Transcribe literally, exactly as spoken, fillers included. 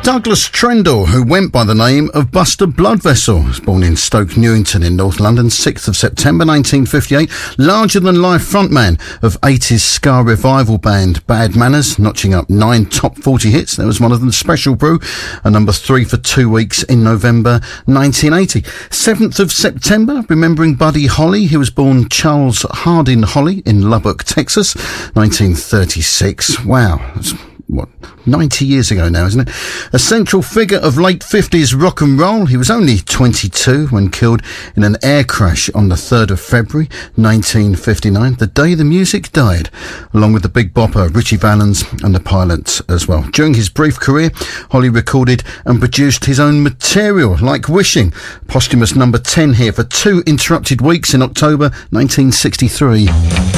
Douglas Trendle, who went by the name of Buster Bloodvessel, was born in Stoke Newington in North London, sixth of September nineteen fifty-eight. Larger-than-life frontman of eighties ska revival band Bad Manners, notching up nine top forty hits. There was one of them, Special Brew, a number three for two weeks in November nineteen eighty. seventh of September, remembering Buddy Holly. He was born Charles Hardin Holly in Lubbock, Texas, nineteen thirty-six. Wow, that's what, ninety years ago now, isn't it? A central figure of late fifties rock and roll. He was only twenty-two when killed in an air crash on the third of February nineteen fifty-nine, the day the music died, along with the Big Bopper, Richie Valens, and the Pilots as well. During his brief career, Holly recorded and produced his own material, like Wishing, posthumous number ten here for Two Interrupted Weeks in October nineteen sixty-three.